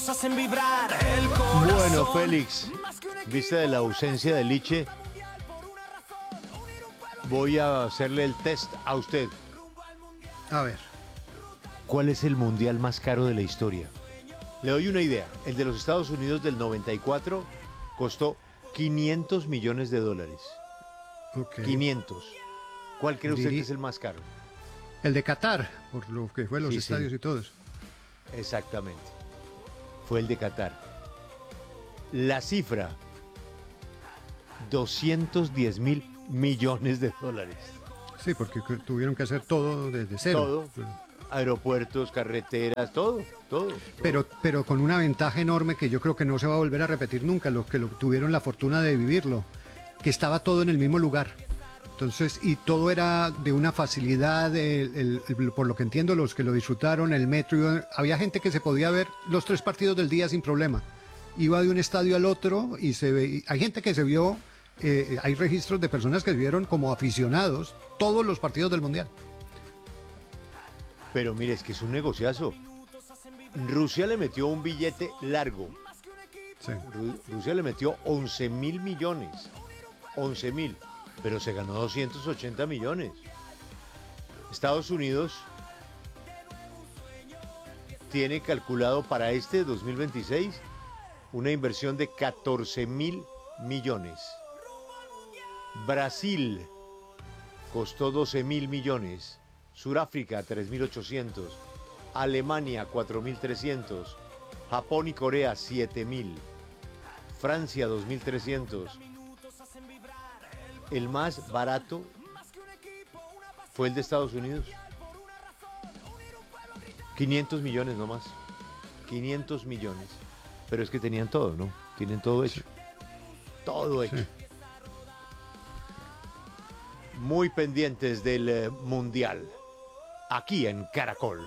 hacen vibrar el corazón. Bueno, Félix, vista de la ausencia de Liche, voy a hacerle el test a usted. A ver. ¿Cuál es el mundial más caro de la historia? Le doy una idea. El de los Estados Unidos del 94 costó $500 millones. Ok. 500. ¿Cuál cree usted que Dirí- es el más caro? El de Qatar, por lo que fue los Sí, estadios sí. y todo eso. Exactamente. Fue el de Qatar. La cifra, $210 millones. Sí, porque tuvieron que hacer todo desde cero. Todo. Aeropuertos, carreteras, todo. Pero con una ventaja enorme que yo creo que no se va a volver a repetir nunca, los que tuvieron la fortuna de vivirlo, que estaba todo en el mismo lugar. Entonces, y todo era de una facilidad, por lo que entiendo, los que lo disfrutaron, el metro, había gente que se podía ver los 3 partidos del día sin problema. Iba de un estadio al otro y hay gente que se vio, hay registros de personas que vieron como aficionados todos los partidos del Mundial. Pero mire, es que es un negociazo. Rusia le metió un billete largo. Sí. Rusia le metió 11.000 millones. 11.000. Pero se ganó 280 millones. Estados Unidos tiene calculado para este 2026 una inversión de 14.000 millones. Brasil costó 12.000 millones. Suráfrica 3.800. Alemania 4.300. Japón y Corea 7.000. Francia 2.300. El más barato fue el de Estados Unidos. 500 millones nomás. 500 millones. Pero es que tenían todo, ¿no? Tienen todo hecho. Todo hecho. Sí. Muy pendientes del Mundial. Aquí en Caracol.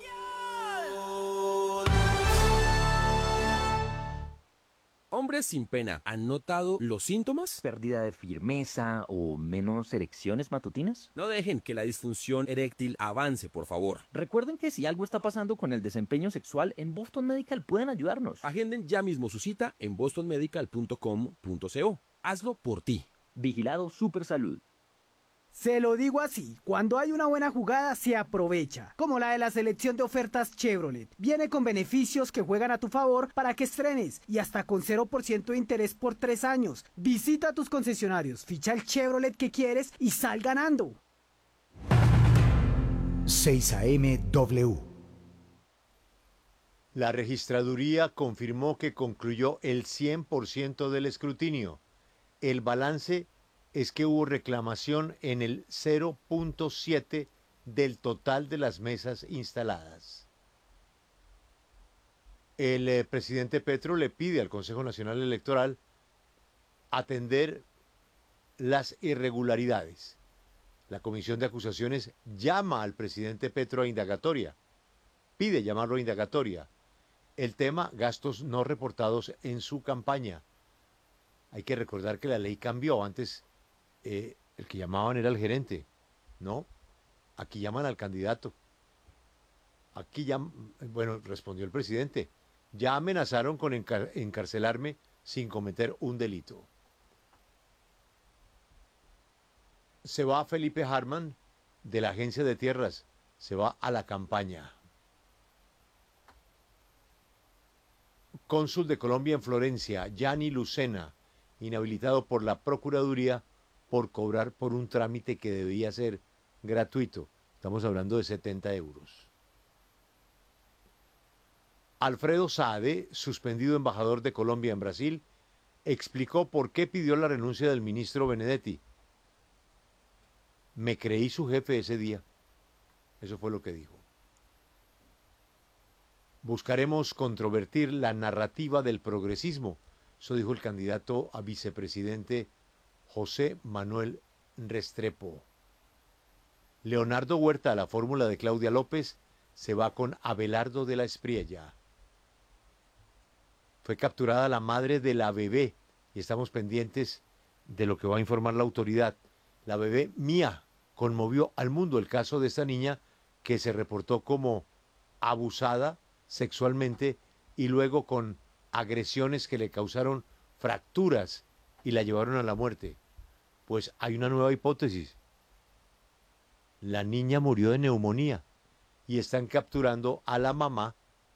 Hombres sin pena, ¿han notado los síntomas? ¿Pérdida de firmeza o menos erecciones matutinas? No dejen que la disfunción eréctil avance, por favor. Recuerden que si algo está pasando con el desempeño sexual, en Boston Medical pueden ayudarnos. Agenden ya mismo su cita en bostonmedical.com.co. Hazlo por ti. Vigilado Supersalud. Se lo digo así, cuando hay una buena jugada se aprovecha, como la de la selección de ofertas Chevrolet. Viene con beneficios que juegan a tu favor para que estrenes y hasta con 0% de interés por 3 años. Visita tus concesionarios, ficha el Chevrolet que quieres y sal ganando. 6 AM W. La registraduría confirmó que concluyó el 100% del escrutinio. El balance es que hubo reclamación en el 0.7 del total de las mesas instaladas. El presidente Petro le pide al Consejo Nacional Electoral atender las irregularidades. La Comisión de Acusaciones llama al presidente Petro a indagatoria, pide llamarlo a indagatoria. El tema, gastos no reportados en su campaña. Hay que recordar que la ley cambió. Antes el que llamaban era el gerente. No, aquí llaman al candidato. Aquí ya, bueno, respondió el presidente. Ya amenazaron con encarcelarme sin cometer un delito. Se va Felipe Harman de la Agencia de Tierras. Se va a la campaña. Cónsul de Colombia en Florencia, Gianni Lucena, inhabilitado por la Procuraduría por cobrar por un trámite que debía ser gratuito. Estamos hablando de 70 euros. Alfredo Saade, suspendido embajador de Colombia en Brasil, explicó por qué pidió la renuncia del ministro Benedetti. Me creí su jefe ese día. Eso fue lo que dijo. Buscaremos controvertir la narrativa del progresismo. Eso dijo el candidato a vicepresidente José Manuel Restrepo. Leonardo Huerta a la fórmula de Claudia López se va con Abelardo de la Espriella. Fue capturada la madre de la bebé y estamos pendientes de lo que va a informar la autoridad. La bebé Mía conmovió al mundo el caso de esta niña que se reportó como abusada sexualmente y luego con agresiones que le causaron fracturas y la llevaron a la muerte. Pues hay una nueva hipótesis. La niña murió de neumonía y están capturando a la mamá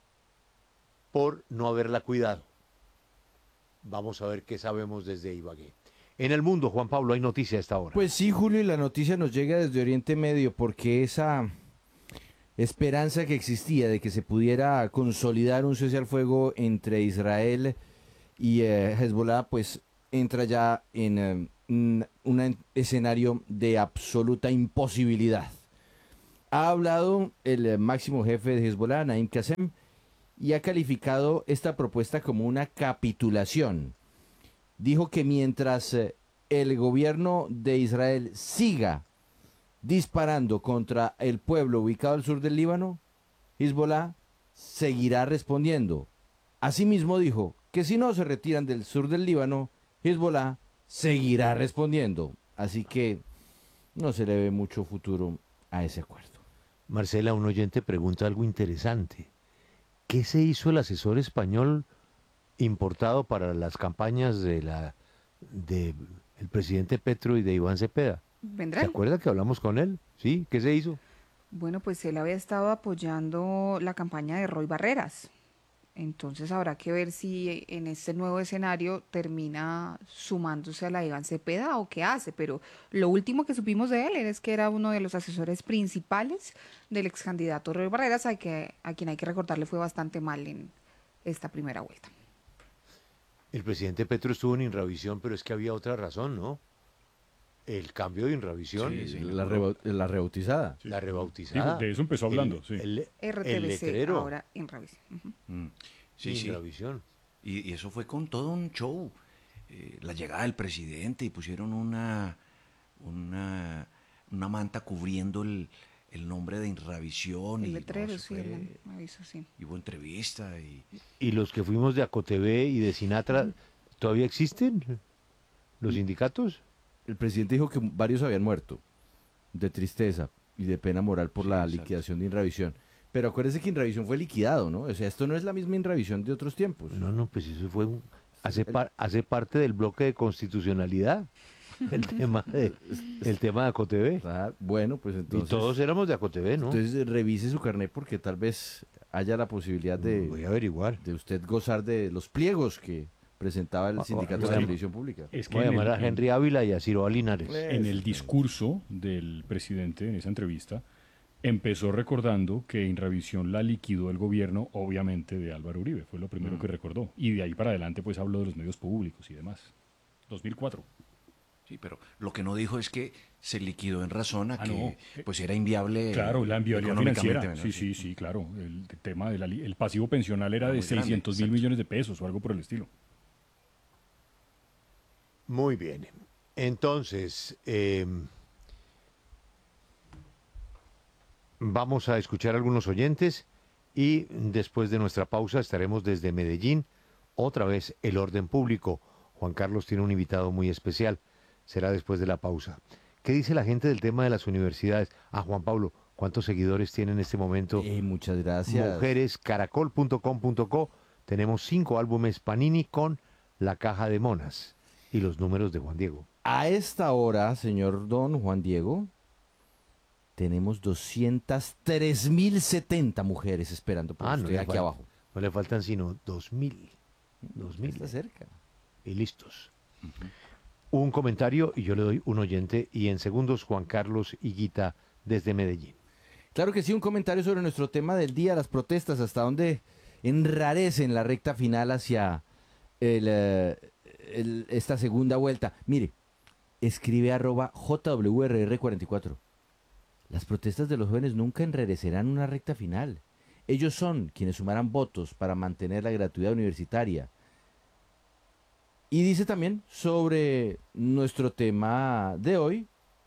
por no haberla cuidado. Vamos a ver qué sabemos desde Ibagué. En el mundo, Juan Pablo, hay noticia a esta hora. Pues sí, Julio, y la noticia nos llega desde Oriente Medio porque esa esperanza que existía de que se pudiera consolidar un cese al fuego entre Israel y Hezbollah, pues entra ya en un escenario de absoluta imposibilidad. Ha hablado el máximo jefe de Hezbollah, Naim Qassem, y ha calificado esta propuesta como una capitulación. Dijo que mientras el gobierno de Israel siga disparando contra el pueblo ubicado al sur del Líbano, Hezbollah seguirá respondiendo. Asimismo dijo que si no se retiran del sur del Líbano, Hezbollah seguirá respondiendo. Así que no se le ve mucho futuro a ese acuerdo. Marcela, un oyente pregunta algo interesante. ¿Qué se hizo el asesor español importado para las campañas de el presidente Petro y de Iván Cepeda? ¿Vendrá? ¿Se acuerda que hablamos con él? ¿Sí? ¿Qué se hizo? Bueno, pues él había estado apoyando la campaña de Roy Barreras. Entonces habrá que ver si en este nuevo escenario termina sumándose a la Iván Cepeda o qué hace. Pero lo último que supimos de él es que era uno de los asesores principales del ex candidato Roy Barreras, a quien hay que recordarle fue bastante mal en esta primera vuelta. El presidente Petro estuvo en Inravisión, pero es que había otra razón, ¿no? El cambio de Inravisión. Sí, la rebautizada. La rebautizada. De eso empezó hablando, sí. El RTBC, letrero. ahora Inravisión. Ujú. Sí, sí. Inravisión. Y eso fue con todo un show. La llegada del presidente y pusieron una manta cubriendo el nombre de Inravisión. El y, letrero, no, sí, el aviso, sí. y hubo entrevista. ¿Y los que fuimos de Acotv y de Sinatra, todavía existen? ¿Los sindicatos? El presidente dijo que varios habían muerto de tristeza y de pena moral por la exacto. liquidación de Inravisión. Pero acuérdese que Inravisión fue liquidado, ¿no? O sea, esto no es la misma Inravisión de otros tiempos. No, pues eso fue hace parte del bloque de constitucionalidad, el tema de Acotv. Ah, bueno, pues entonces... Y todos éramos de Acotv, ¿no? Entonces revise su carnet porque tal vez haya la posibilidad Voy a averiguar. de usted gozar de los pliegos que presentaba el sindicato de la televisión pública. Es que Voy a llamar a Henry Ávila y a Ciro Linares. en el discurso del presidente en esa entrevista empezó recordando que Inravisión la liquidó el gobierno, obviamente, de Álvaro Uribe. Fue lo primero que recordó. Y de ahí para adelante, pues, habló de los medios públicos y demás. 2004. Sí, pero lo que no dijo es que se liquidó en razón a que no. pues era inviable. Claro, la inviabilidad económicamente, financiera. ¿no? Sí, claro. El tema el pasivo pensional era Muy de grande, 600.000 exacto. millones de pesos o algo por el estilo. Muy bien. Entonces, vamos a escuchar a algunos oyentes y después de nuestra pausa estaremos desde Medellín, otra vez el orden público. Juan Carlos tiene un invitado muy especial, será después de la pausa. ¿Qué dice la gente del tema de las universidades? Juan Pablo, ¿cuántos seguidores tiene en este momento? Muchas gracias. Mujerescaracol.com.co. Tenemos 5 álbumes Panini con La Caja de Monas y los números de Juan Diego. A esta hora, señor don Juan Diego, tenemos 203.070 mujeres esperando por usted aquí abajo. No le faltan sino 2.000. 2.000. Está cerca. Y listos. Un comentario y yo le doy un oyente y en segundos Juan Carlos Higuita desde Medellín. Claro que sí, un comentario sobre nuestro tema del día, las protestas, hasta donde enrarecen la recta final hacia esta segunda vuelta. Mire, escribe @JWRR44. Las protestas de los jóvenes nunca enrarecerán una recta final. Ellos son quienes sumarán votos para mantener la gratuidad universitaria. Y dice también sobre nuestro tema de hoy,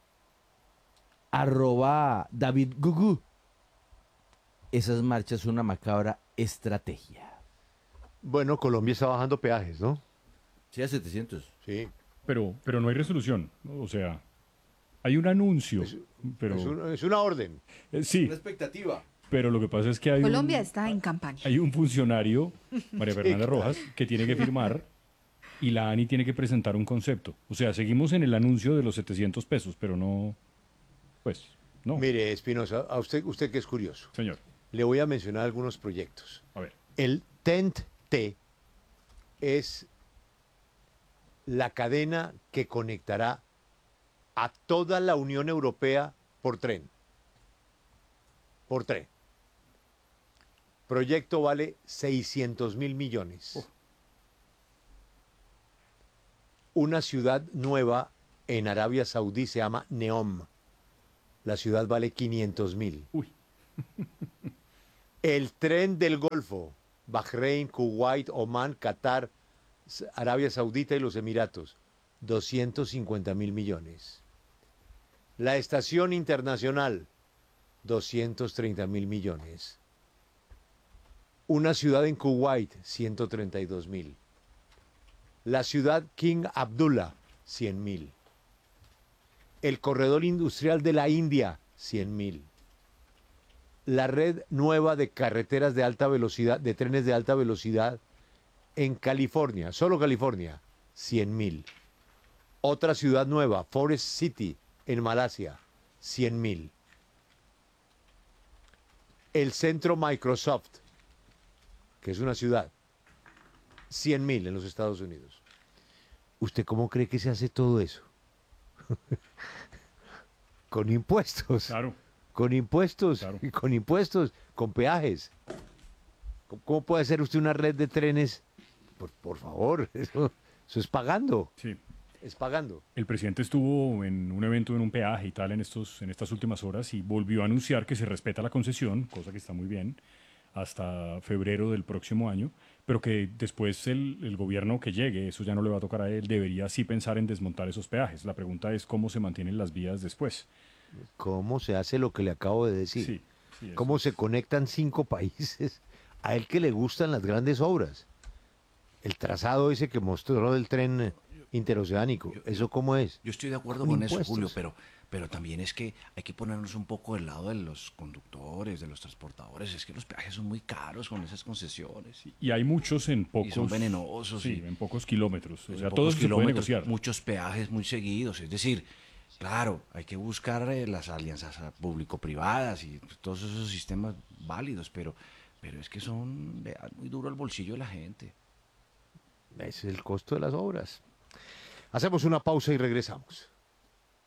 @DavidGugu. Esas marchas son una macabra estrategia. Bueno, Colombia está bajando peajes, ¿no? Sí, a 700. Sí. Pero no hay resolución, ¿no? O sea, hay un anuncio, pero... Es una orden. Sí, Una expectativa. Pero lo que pasa es que hay Colombia está en campaña. hay un funcionario, María Fernanda claro. Rojas, que tiene que firmar y la ANI tiene que presentar un concepto. O sea, seguimos en el anuncio de los 700 pesos, pero no, pues, no. Mire, Espinosa, a usted que es curioso, Señor, le voy a mencionar algunos proyectos. a ver. El TENT-T es la cadena que conectará a toda la Unión Europea por tren. Por tren. Proyecto vale 600.000 millones. Una ciudad nueva en Arabia Saudí se llama Neom. La ciudad vale 500.000. Uy. El tren del Golfo, Bahrein, Kuwait, Omán, Qatar, Arabia Saudita y los Emiratos, 250.000 millones. La estación internacional, 230.000 millones. Una ciudad en Kuwait, 132.000. La ciudad King Abdullah, 100.000. El corredor industrial de la India, 100.000. La red nueva de carreteras de alta velocidad, de trenes de alta velocidad en California, solo California, 100.000. Otra ciudad nueva, Forest City, en Malasia, 100.000. El centro Microsoft, que es una ciudad, 100.000 en los Estados Unidos. ¿Usted cómo cree que se hace todo eso? Con impuestos. Claro. Con impuestos, Claro. con peajes. ¿Cómo puede hacer usted una red de trenes? Por favor, eso es pagando. Sí. Es pagando. El presidente estuvo en un evento en un peaje y tal en estas últimas horas y volvió a anunciar que se respeta la concesión, cosa que está muy bien, hasta febrero del próximo año, pero que después el gobierno que llegue, eso ya no le va a tocar a él, debería sí pensar en desmontar esos peajes. La pregunta es cómo se mantienen las vías después. ¿Cómo se hace lo que le acabo de decir? Sí, sí, eso ¿Cómo es. se conectan 5 países? A él que le gustan las grandes obras. El trazado ese que mostró del tren interoceánico, ¿eso cómo es? Yo estoy de acuerdo Con con eso, impuestos. Julio, pero también es que hay que ponernos un poco del lado de los conductores, de los transportadores. Es que los peajes son muy caros con esas concesiones. Y hay muchos en pocos... son venenosos. Sí, y en pocos kilómetros. O en sea, pocos todo eso se puede kilómetros, negociar. muchos peajes muy seguidos. Es decir, claro, hay que buscar las alianzas público-privadas y todos esos sistemas válidos, pero es que le dan muy duro al bolsillo de la gente. Ese es el costo de las obras. Hacemos una pausa y regresamos.